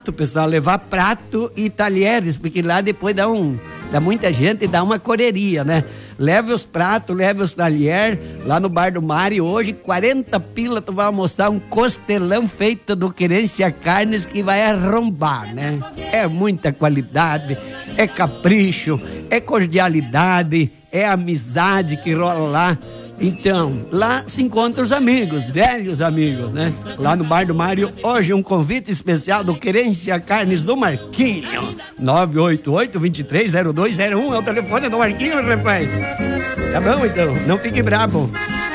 Pessoal, levar prato e talheres, porque lá depois dá muita gente e dá uma correria, né? Leve os pratos, leve os talheres, lá no Bar do Mário, hoje 40 pila tu vai almoçar um costelão feito do Querência Carnes que vai arrombar, né? É muita qualidade, é capricho, é cordialidade, é amizade que rola lá. Então, lá se encontram os amigos, velhos amigos, né? Lá no Bar do Mário, hoje um convite especial do Querência Carnes do Marquinho. 988-230201 é o telefone do Marquinho, rapaz. Tá bom, então, não fique bravo.